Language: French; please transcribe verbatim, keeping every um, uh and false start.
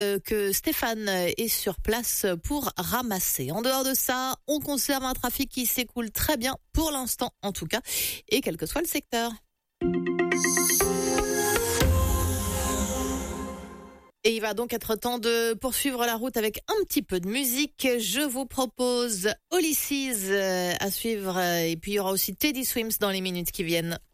euh, que Stéphane est sur place pour ramasser. En dehors de ça, on conserve un trafic qui s'écoule très bien, pour l'instant en tout cas, et quel que soit le secteur. Et il va donc être temps de poursuivre la route avec un petit peu de musique. Je vous propose Ulysses à suivre, et puis il y aura aussi Teddy Swims dans les minutes qui viennent.